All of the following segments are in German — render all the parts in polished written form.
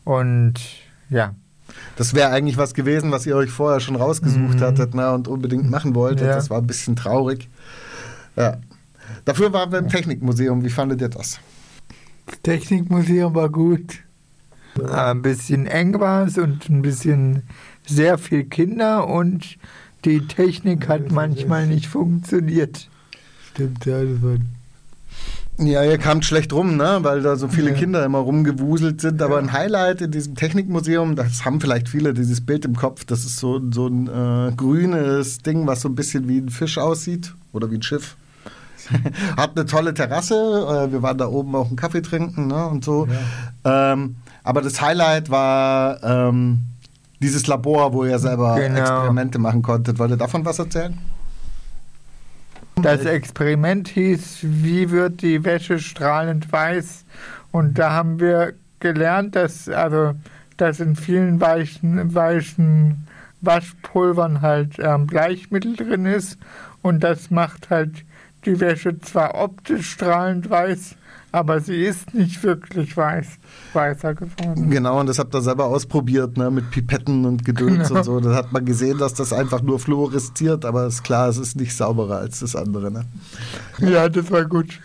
Und ja. Das wäre eigentlich was gewesen, was ihr euch vorher schon rausgesucht hattet, ne, und unbedingt machen wolltet. Ja. Das war ein bisschen traurig. Ja. Dafür waren wir im Technikmuseum. Wie fandet ihr das? Das Technikmuseum war gut. Ein bisschen eng war es und ein bisschen sehr viel Kinder und die Technik hat manchmal nicht funktioniert. Stimmt, ja, das war... Ja, ihr kamt schlecht rum, ne? Weil da so viele Kinder immer rumgewuselt sind. Aber ein Highlight in diesem Technikmuseum, das haben vielleicht viele dieses Bild im Kopf, das ist so ein grünes Ding, was so ein bisschen wie ein Fisch aussieht oder wie ein Schiff. Hat eine tolle Terrasse, wir waren da oben auch einen Kaffee trinken, ne? Und so. Ja. Aber das Highlight war dieses Labor, wo ihr selber Experimente machen konntet. Wollt ihr davon was erzählen? Das Experiment hieß, wie wird die Wäsche strahlend weiß? Und da haben wir gelernt, dass in vielen weichen Waschpulvern halt Bleichmittel drin ist. Und das macht halt die Wäsche zwar optisch strahlend weiß, aber sie ist nicht wirklich weißer geworden. Genau, und das habt ihr selber ausprobiert, ne, mit Pipetten und Gedöns und so. Da hat man gesehen, dass das einfach nur fluoresziert, aber ist klar, es ist nicht sauberer als das andere. Ne? Ja, das war gut.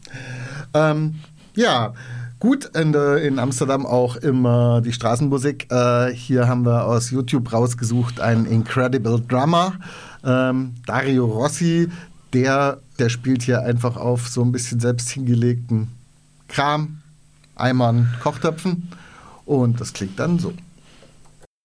Ja, gut, in Amsterdam auch immer die Straßenmusik. Hier haben wir aus YouTube rausgesucht einen Incredible Drummer, Dario Rossi. Der spielt hier einfach auf so ein bisschen selbst hingelegten Kram, Eimern, Kochtöpfen und das klingt dann so.